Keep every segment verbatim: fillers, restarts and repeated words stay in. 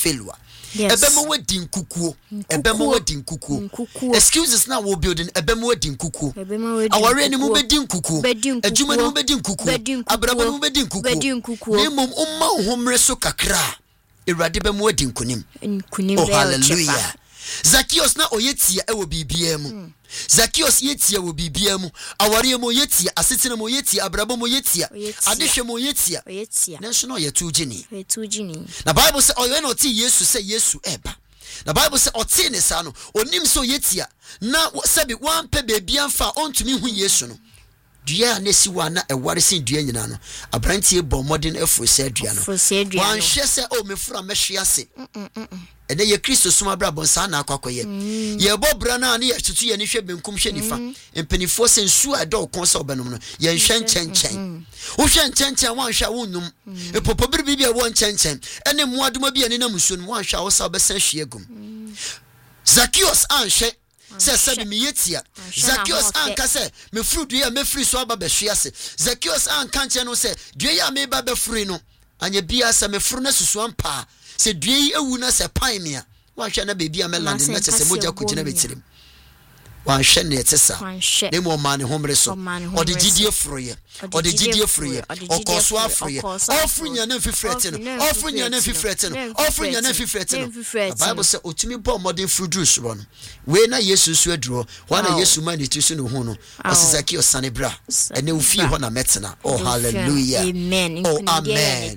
failure. Ebema wedding kukuo. Ebema wedding kukuo. Excuses na wo building ebema wedding kukuo. Aware ni mu bedding kukuo. Ejuma ni mu bedding kukuo. Abraba ni mu bedding kukuo. Ni mum umma homre so kakra. Erade bema wedding kunim. Oh hallelujah. Zacchaeus na oyetia e wo bibia mu. Zacchaeus yetia wo bibia mu. Aware mo yetia, asetena mo yetia, abraba mo yetia, adehwe mo yetia. Nanso no ye tujini. Ye tujini. Na Bible say oyo na oti Yesu say Yesu eba. Na Bible say oti ne sa no, onim so yetia. Na sabi wan pe bebia mfa ontumi hu Yesu no. Dua na si wa na eware sin dua nyina no. Abrantie bo modern efo se dua no. Wan hwe se o mefura mehwe ase. Ede ye Kristo suma bra bonsa na akwakoye ye bobra na na ye tutu ye ni hwe benkum hwe nifa empenifo se nsu ado konsa obenum no ye nhwe nchenchen wo hwe nchenchen wan hwa wonnum epopo biri bibia wo nchenchen ene muadoma bia ne na musuo no wan hwa wo sa obesan hwe egum. Zacchaeus anhwe se sabi me yetia. Zacchaeus anka se me furu dua me firi so aba be hwe ase. Zacchaeus anka nche no se dua ya me ba be firi no anya bia se me furu na susu ampa. Se due ewu na se pan mia wan hwe na bebi a meland na chese moja kugina betirim wan hwe na etesa ne mo man homre so o de gidie froye o de gidie froye o koso afroye ofru nya na fifrete no ofru nya na fifrete no ofru nya na fifrete no. The Bible say otumi bo modern fruit juice ro no we na Yesu su aduro wa na Yesu man itu su no hu no osizaki osane bra ene ufi ho na metena. Oh hallelujah, amen. Oh amen.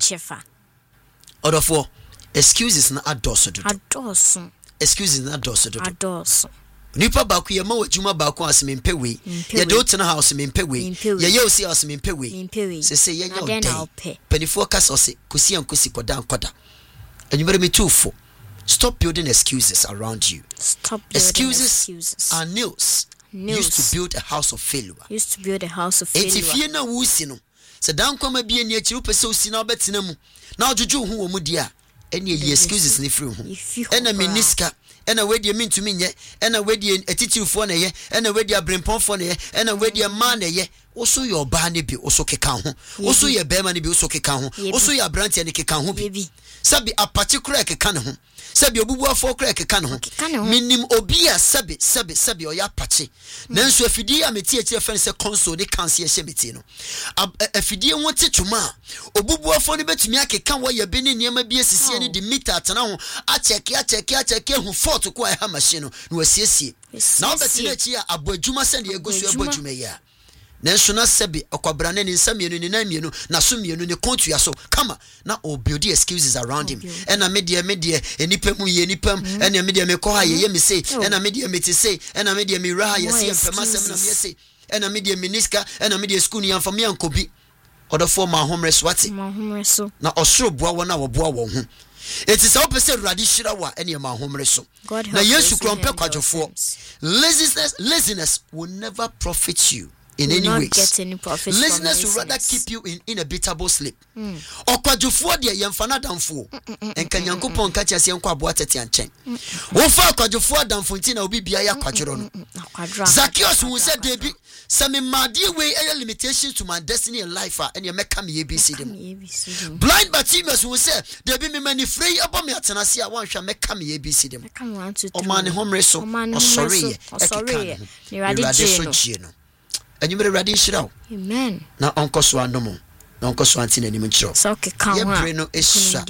Odofo excuses na adoso do adoso excuses na adoso do adoso nipa baako ye ma wajuma baako asemempe we ye de otena house mempe we ye ye osi house mempe we se se ye nya odai penifo kasa ose kosi ankosi koda ankoda anywere metufo. Stop building excuses around you. Stop building excuses, excuses. Are nails used to build a house of failure. Used to build a house of failure. Etifie na wusi no se dan kwama bia ni achiru pese osi na obetena mu na ojuju hu wo mu dia ene ye excuses ni free hu ena meniska ena wedi mintumi nye ena wedi etitirufo na ye ena wedi abremponfo na ye ena wedi man na ye oso ye oba ne bi oso keka ho oso ye bema ne bi oso keka ho oso ye abrantie ne keka ho bi sabi apache kura keka ne ho sabi obubu afo kura keka ne ho minim obi a sabi sabi sabi oya apache nanso afidi a meti echi efe se console ne kanse ehye meti no afidi won tetuma obubu afo ne betumi akeka wo ye bi ne niam bi asisi ne de meter atena ho a check a check a check hu fort ko a ha machine no na wasiesie na obeti na echi a aboadwuma se ne egosu aboadwuma ya nanso na sabi okwabra ne nsamienu ne namienu na so mienu ne kontua so kama na o build excuses around him ena media media enipa mu ye enipa ena media me ko ha ye me say ena media me te say ena media me ra ye say empema sem na me say ena media miniska ena media school ni amfa me ankobi odofo ma homre so wate ma homre so na osoro boa wona wo boa wo ho it is open say radi shira wa ene ma homre so na yesu krompe kwadwofo laziness laziness will never profit you in any way. Laziness will rather keep you in inevitable sleep. Okwadwofo de yemfa damfo enka nyankopon ka chiase enko abo atete anchen wo fa okwadwofo adamfo nti na obi bia ya kwadworo no. Zacchaeus who said debi some madi way a limitation to my destiny in life and you make me A B C dem. Blind Bartimaeus who said debi me mani free abo me atenase a wan hwa make me A B C dem. O man homre so o sorry e ni radi no and you may ready shiro. Amen. Na onko so anomo. Na onko so anti na nim nchiro. So ke kan ye breno esha.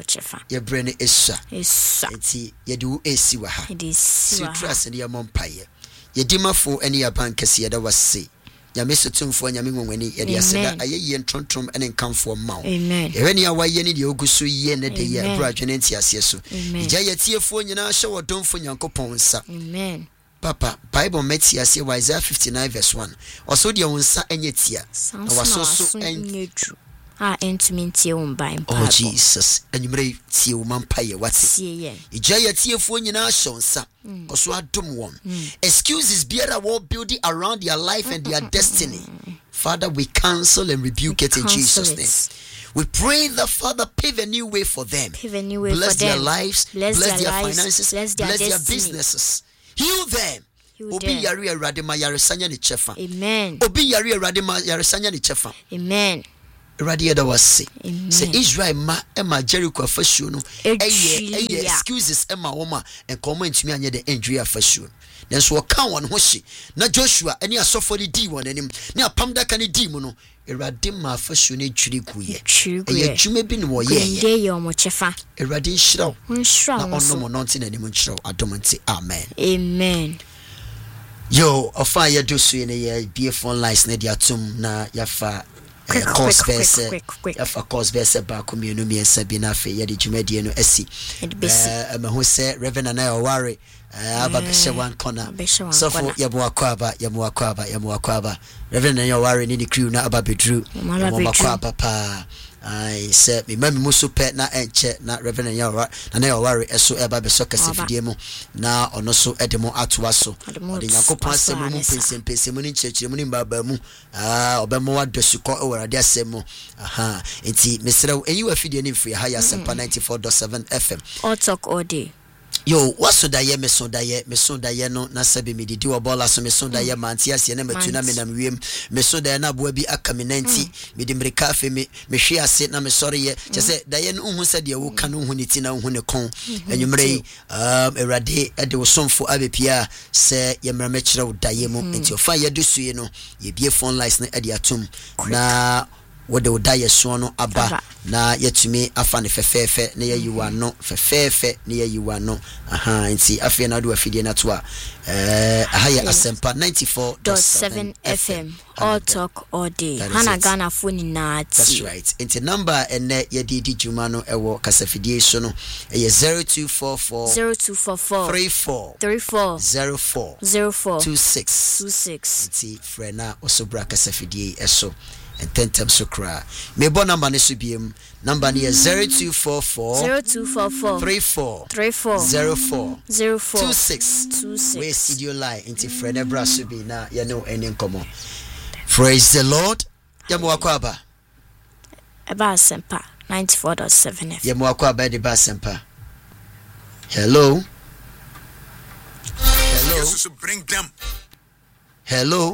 Ye breno esha. Esha. Enti ye du esi wa ha. It is stress ne ye mompaye. Ye dimafo ene ya bankese ye da wase. Ya mesotumfo nya menwonwani ye de aseda ayeye ntontrom ene nkamfo mawo. Amen. Ye ne ya waye ne de oguso ye ne de ye bra dwene nti ase so. Ija ye tiefo nyina hye wodonfo nyankopon nsa. Amen. Papa, Bible metia say Isaiah fifty-nine verse one. Also the unsa enyetia. Na waso so enyetu. Ah, entumi tie wo mban pa. Oh Jesus, enyumre tie wo mampaye wate. Tie ye. Ijaya tiefo nyina shonsa. Oso adom won. Excuses biara wo building around their life and their destiny. Father, we cancel and rebuke it in Jesus' name. We pray that Father pave a new way for them. Pave a new way bless for their them. lives, bless, bless their, their lives, finances, bless their, bless their businesses. Heal them. Obi yari erade ma yaresanya ni chefa. Amen. Obi yari erade ma yaresanya ni chefa. Amen. Eradi yeda wase. Se Amen. Israel ma ema Jericho afasuo no eye Etwi eye ya. excuses ema woma enkomo ntumi anye de endri afasuo. Nanso waka won ho hye na Joshua eni asofo de di won anim na apam daka ne di mu no Eradi ma afasuo ne twiri kuye. Eye dwuma bi ne wo ye ye. Ye ye omo chefa. Eradi nhyiraw. Nhyiraw Na no so. ono mo no nti na nim nhyiraw adomonti amen. Amen. Yo, ofa ye do so ne ye be phone lines na dia tum na yafa Quick, Uh, course quick, verse quick, quick, quick. Yafa course verse ba ko mienu miensa bi na fe ye de dwumadie no asi eh ma ho se Reverend na Oware eh aba be she one corner so for ye mo akwaba ye mo akwaba ye mo akwaba Reverend na Oware ni the crew na aba bedru mo akwaba pa ai se me mami muso pe na enche na Reverend na Oware na Oware eso eba be so kase fidie mu na ono so edemo atoa so ode yakopon asem mu pensem pensem ni nchechire mu ni baba mu ah obemo wadosuko ewurade asem mu aha enti mesrew enyi wa fidie ni mfiri ha ya Sempa ninety-four point seven F M all talk all day. Yo, what's so that ye me so that ye me so that ye no na sabi me didi wa bola so me so that ye manti ase na metuna me na wiem me so that na boa bi aka me nanti me di mrika fe me me hwe ase na me sori ye che se that ye no hu se de wo ka no hu ne ti na hu ne kon enwumre um erade e de wo somfo abepia se ye mra me kire wo da ye mu enti ofa ye do suye no ye bie phone lines na e de atum na wode woda yeso no aba na yetumi afa ne fefefe na yayiwa no fefefe na yayiwa no aha nti afia na do afidie na to a eh aha ya Asempa ninety-four point seven F M all talk all day. Hana Ghana phone na ati. That's right. Nti number ene yedi di juma no ewo kasafidie so no e zero two four four zero two four four three four three four zero four zero four two six two six. nti frena osobra kasafidie eso and ten times so cry. Me bo number ne so biem. Number ne zero two four four zero two four four three four three four zero four zero four two six two six. We see you lie into Freda Brasubi na ya no any common. Praise the Lord. Yamu akwaba. Eba Asempa ninety-four point seven F M. Yamu akwaba de ba Asempa. Hello. Hello. Bring them. Hello.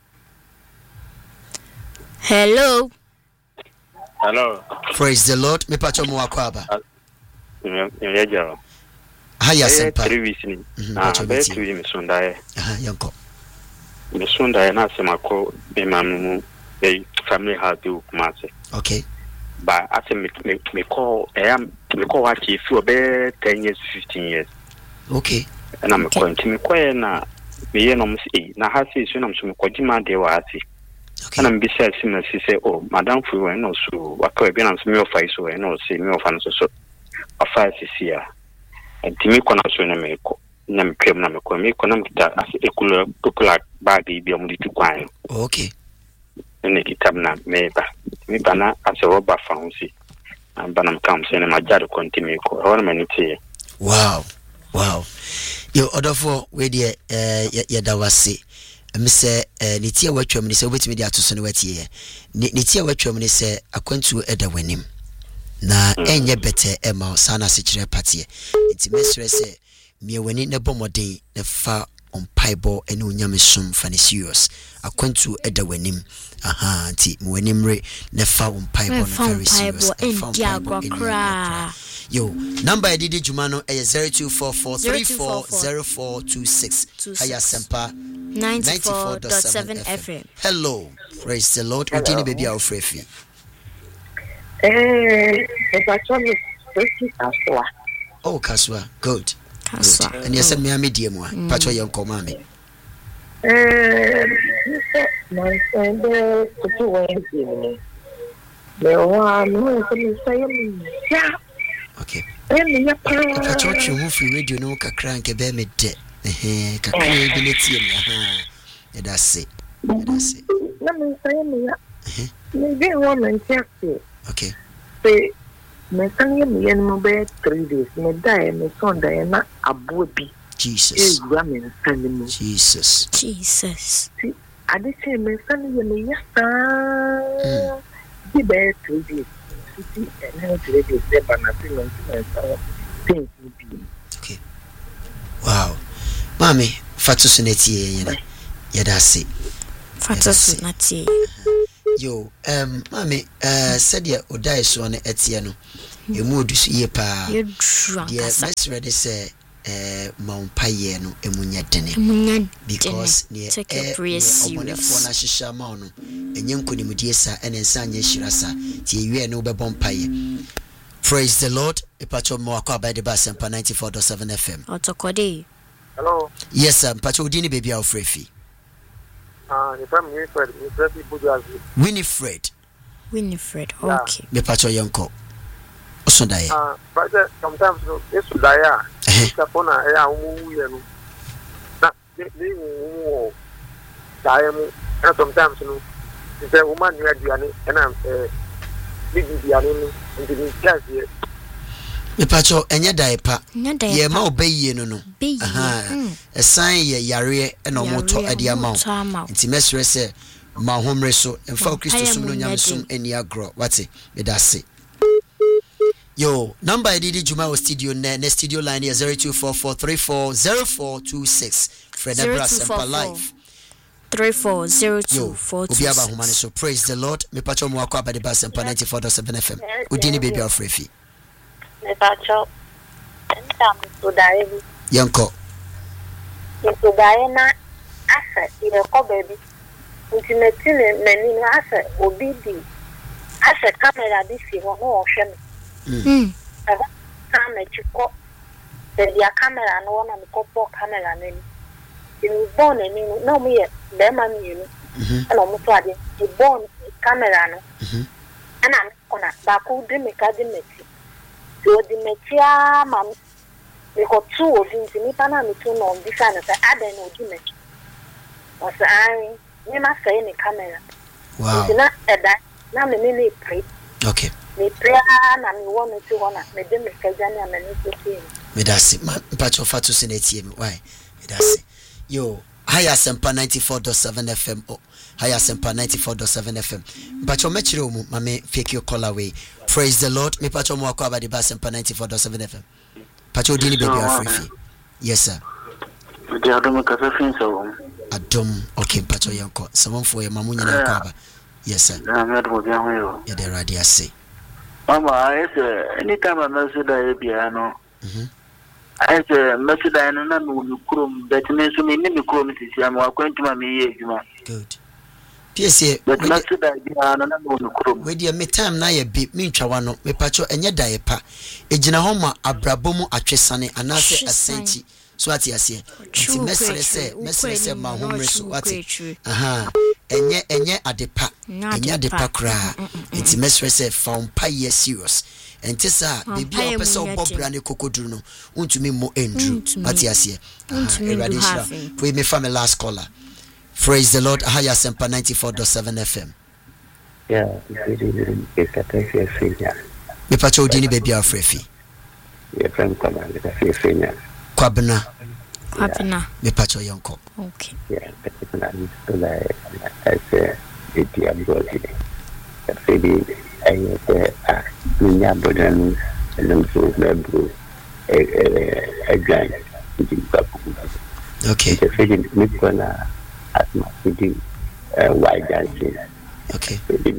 Hello. Hello. Praise the Lord. Me pacho mu akwaba. Yeah, yeah. Hiya Asempa. Three weeks ni. Ah, be two weeks me sundae. Aha, yanko. Me sundae na sema ko be mamu be family house do kumase. Okay. But I say me me me call I am me call what if you be ten years fifteen years. Okay. And I'm going to me call na me ye no msi na ha say so na mso me kojima de wa ati. Okay. And I'm beside him and she say, oh, Madam Fu, and also, what could be an me of I so, and also say me of an so. A five is here. And Timmy Conaso Nameko, Namcam Namco, make Conamita as a cooler, popular baggy be only to quine. Okay. And make it tabna, maybe. Me banner as a robber fancy. And Banam comes and my dad continue, or many tea. Wow. Wow. Yo, order for where the uh, Yadawasi. Me say ne tia watwam ne say obetimi dia atoso ne watie ne tia watwam ne say akwantu eda wanim na enye bete ema sana se kire patie nti mesre say me wani ne bomoden ne fa ompaibo ene onyamesum fa ne serious akwantu eda wanim aha nti me wani mre ne fa ompaibo ne very serious yo number I did juma no e zero two four four three four zero four two six Hiya Asempa ninety-four point seven F M. Hello, praise the Lord. Udini baby our frefi. Eh, if I told you, Kaswa. Oh, Kaswa, good. Kaswa. Good. And yes, me am medium one. Patwa yon komami. Eh, my friend, to two Wednesday. The one who is saying, yeah. Okay. Patwa you move free radio no kakra nke be me de. Eh, kakra bi netie me ha. Yeah, that's it. Yeah, that's it. Let me say me. Eh. Me be woman check. Okay. Say me say me en mo be three days. Me die me son die na abobi. Jesus. Eh, me send me. Jesus. Jesus. See, I did say me send me yes. Be be three days. See, and how three days dey banana me things be. Okay. Wow. Mami, fatu suneti ye yena. Yeah, that's it. Fatu suneti. Yo, um, mami, uh, said ya odai so ne etiano. You mood to see pa. You drunk. Yes, let's ready say, uh, Mount Payeno, emunya dene. Because near take your prayer serious. Na shisha mano, and young Kunimudiesa and Ensanya Shirasa, Tia no bebon paye. Praise the Lord. A patcho Moaka by the bus and ninety-four point seven F M. Otokode. Hello. Yes, sir. Patcho Dini baby our free. Ah, the family Winifred, Winifred. Winifred. Winifred. Yeah. Okay. Me patcho yonko. Osundaya. Ah, but sometimes it's Sudaya. It's upon a air woo. That being woo. Diamond. And sometimes, you know, it's a woman who had the and I'm a big diamond in the class here. Me patcho enye daipa. Nye Ye ma obey no no. Be Aha. A sign ye yare e no moto e de amount. Nti mesre se ma homre so emfa Kristo sum no nyam sum eni agro. Wati me da se. Yo, number I did Juma was studio ne, ne studio line here zero two four four three four zero four two six. Fred Abra Sempa Live. Three four zero two four two six. Obiaba humane so praise the Lord. Me patcho mo akwa ba de bus Sempa ninety-four point seven F M. Udini baby of Refi. Me patcho. Enta so dae. Yanko. So dae na asa ire ko baby. Nti metine meni no asa obi di. Asa camera di fi ho no ohwe me. Mm. Aba camera chiko. The dia camera no na me ko po camera nani. In born ni no me be ma mi ni. Mhm. Ana mo to ade. E born camera no. Mhm. Ana kona ba ku di me ka di meti. Do di meti a ma me ko tu o di nti ni pa na me tu no bi fa na say adan no di meti. O say ai ni ma say ni camera. Wow. Na eda na me ni pray. Okay. Me pray na me won to wona me de me ka jani na me so ti. Me da se ma patcho fatu se na tie me. Why? Me da se. Yo, Higher Sempa ninety-four point seven F M. Oh, Higher Sempa ninety-four point seven F M. Patcho me chire mu ma me fake your call away. Praise the Lord. Me patcho mo akwa ba de ba Sempa ninety-four point seven F M. Patcho dini baby afrefi. Yes sir. Di adom ka fe fin so. Adom. Okay, patcho yanko. Someone for your mamu nyina akwa ba. Yes sir. Na me adom bia ho yo. Ya de radio say. Mama, I say anytime I message da bia no. Mhm. I say message da no na no krom that me so me ni krom sisi am akwantuma me ye adwuma. Good. P S A. But message da bia no na no krom. We dey me time na ye bi me ntwa no me patcho enye dae pa. Ejina ho ma abrabomu atwesane anase asenti. So ati ase. Nti mesere se mesere se ma homre so ati. Aha. Enye enye adepa. Enye adepa kra. Nti mesere se found pa ye serious. Enti sa bibi a pese obobra ne kokoduru no. Untumi mo endru. Ati ase. Erade shira. We me family last caller. Praise the Lord. Higher Sempa ninety-four point seven F M. Yeah, it's a very senior. Me patcho dini baby afrefi. Your friend command is a very senior. Kwabna. Kwabna. Me patcho yonko. Okay. Yeah, particularly to like I say it is body. That really I say ah minya bodan and so level a a guy. Okay. The feeling me gonna at my city wide dancing. Okay.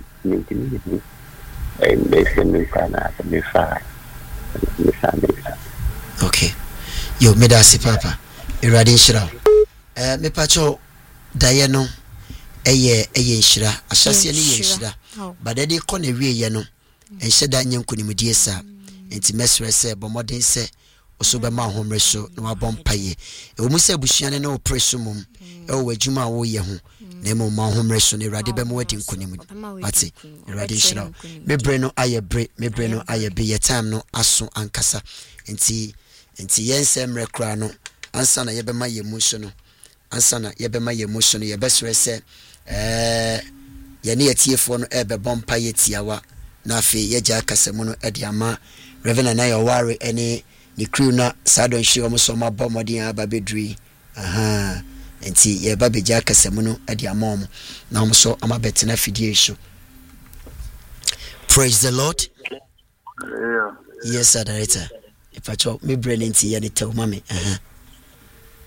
And they send me kana me fa me fa. Okay. Yo, me da si papa. Erade nshira. Eh me pacho daye no eye eye nshira. Ahyase ne ye nshira. Badade ko na wie ye no. Enhye da nyanku ni mudie sa. Enti mesre se bomoden se oso be ma homre so na wabon paye. E wo mu se busuane na opreso mum. E wo adwuma wo ye ho. Na mo ma homre so ne erade be mo wadi nkonim. Ati erade nshira. Me bre no aye bre, me bre no aye be ye time no aso ankasa. Enti enti yense mre kra no ansa na yebema yemu so no ansa na yebema yemu so no yebesere se eh ye ne yetiefo no ebe bompa yetiawa na afi yeja akasemu no ede ama Reverend na yoware ene ni crew na sadon hwe omo so ma bomodin aba bedri aha enti ye ba beja akasemu no ede ama omo na omo so ama betena fidie so. Praise the Lord. Yeah. Yes sir, director. If I talk me brain into ya tell mommy. Uh-huh.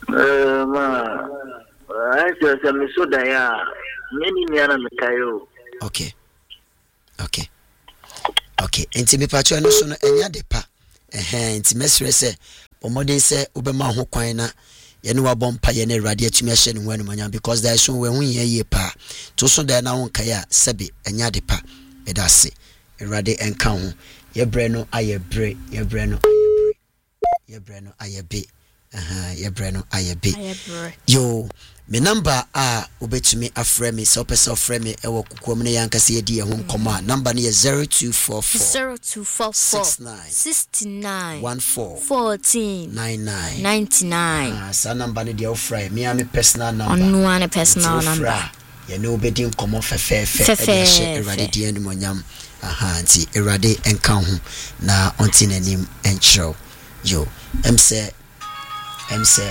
Uh ma I just am so da ya. Many me ana me kayo. Okay. Okay. Okay. Enti me pacho no so no enya de pa. Eh enti mesre se omodin se obema ho kwan na ye ne wabompa ye ne Awurade atumi ahye ne ho anumanya because there is so we hu ye ye pa. To so there na won kai a sebe enya de pa. Edase. Awurade enka ho. Ye bre no aye bre, ye bre no aye bre. Ye bre no aye be. Aha, ye bre no aye be. Yo, me number a obetumi afrɛ me so person afrɛ me ewo kukom ne yankase ye di e ho nkoma number ne zero two four four zero two four four six nine one four fourteen nine nine ninety-nine. Ah, sa number ne dia ofrɛ me am personal number. On one personal number. Ye no obedi nkoma fefefe e dia hye Awurade di anu monyam. Aha, nti Awurade enka ho na onti nanim enchro. Yo, em say em say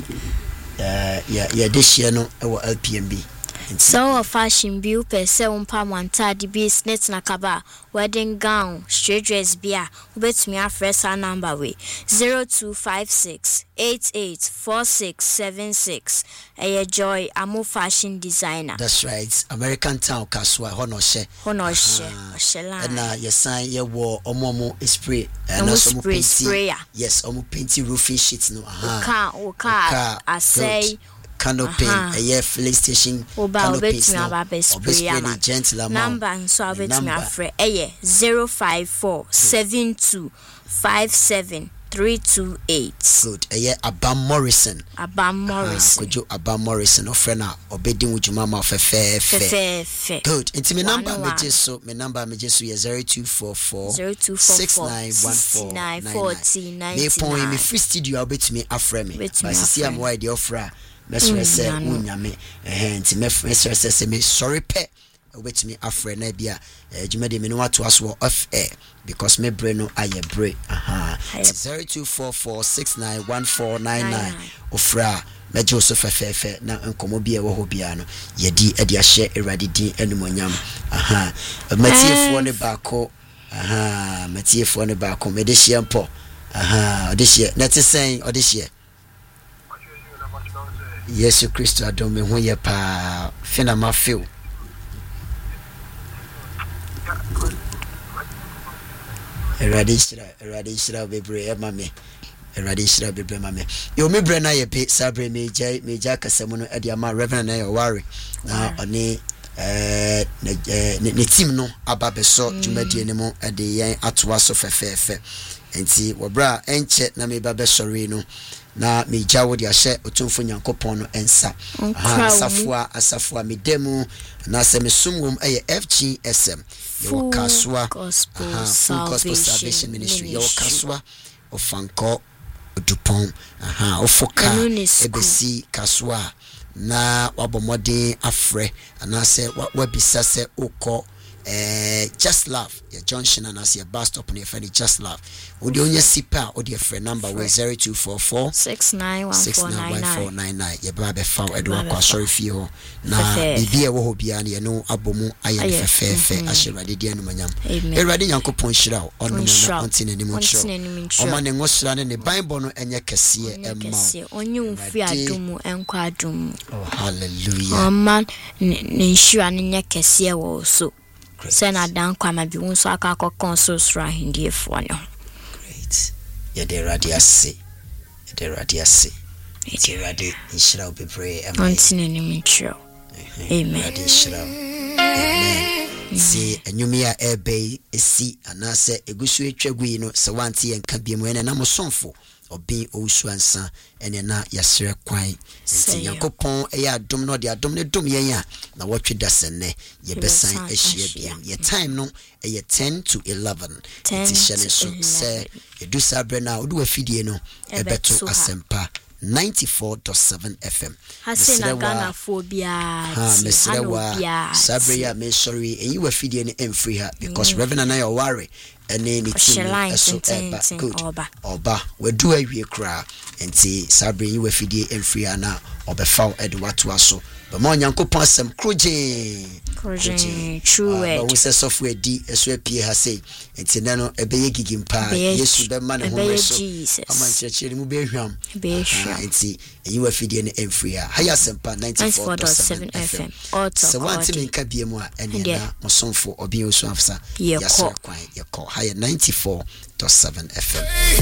uh yeah yeah this year no e L P M B. So a fashion bill per se umpa mwanta di business na kaba wedding gown straight dress bia ubetumi afresa number we zero two five six eight eight four six seven six. A Joy Amo fashion designer. That's right. American Town Kaswa hono she hono she shela na ye sign ye wo omomo spray and also spray sprayer. Yes, omo painting roofing sheets no aha ka oka I say canopy a year filling station canopy no gentle number and so I bet me afre eh zero five four seven two five seven three two eight. Good. A year Abam Morrison. Abam Morrison. Could you Abam Morrison or friend obeding with your mama for fair fair. Good. It's me number me just so me number me just so zero two four four zero two four six nine one four nine fourteen ninety. Me point me free studio I'll bet me afre me. But see I'm why the offer. Mesre se unyame eh nti mesre se me sorry pe obetimi afre na bia ejumade me no wato aso off air because me brain no aye bre aha zero two four four six nine one four nine nine ofra me Joseph fefe na enkomo bia wo ho bia no yedi e dia hye Awurade din enumonyam aha matiefo ne baako aha matiefo ne baako me de hye mpo aha ode hye na te sen ode hye Yesu Kristo adome ho ye pa fina ma feel Eradi shira eradi shira bebre e mame eradi shira bebre mame yo me bre na ye pe sabre me jai me ja kasemu no e dia ma reverend na ye worry na oni eh ne team no ababeso dwumadie ne mo e de yen atoa so fefefe enti wo bra enche na me ba be sorry no na me jawo dia hye otumfo nyankopon no ensa ha asafua asafua me demu na se me sumwom eye F G S M yo kaswa gospel salvation ministry yo kaswa ofanko odupon aha ofoka ebesi kaswa na wabomode afre na se wabisa se ukọ eh just love your junction and as your bus stop near friend just love odi onye sipa odi friend number we zero two four four six nine one four nine nine ye ba be fa edo akwa sorry fi ho na bibia wo ho bia ne no abomu aye fefefe ahirade dia no manyam erade yankopon hira ono na ontine ni mo hira o ma ne ngohira ne ne bible no enye kese e ma onye mfi adumu enkwa adumu oh hallelujah o man ne hira ne nye kese wo so Sena dan kwa ma bi won so aka akokon so sra hindie fo ne. Great. Ye de radiase. Ye de radiase. Ye de radi inshira obi pray amen. Ontine ni mintro. Amen. Radi inshira. Amen. Si enyumia ebe esi anase egusu etwagui no se wanti ye nka biemu ene na mo sonfo obi ousuansa ene na yasere kwan nti yakopon eya adom no de adom ne dom yen a na wotwe dasenne ye besan ehia biam ye time no eye ten to eleven nti shene so se edu sabre na odu afidie no ebeto asempa ninety-four point seven F M. Hasina Ghana phobia. Ha mesrewa sabre ya me sorry and you were feeding in free her because Reverend and I are worry and then it's so good. Oba we do a we cry and see sabre you were feeding in free her now or be found at what was so but mo nyankopon asem kroje kroje true word we say software di eso apie ha say enti na no ebeye gigimpa Yesu be ma ne ho so ama nchechiri mu be hwam be hwam enti eyi wa fidie ne emfree ha ya sempa ninety-four point seven F M so want me nka bie mu a ene na mosomfo obi osu afsa ya so kwan ye call ha ninety-four point seven F M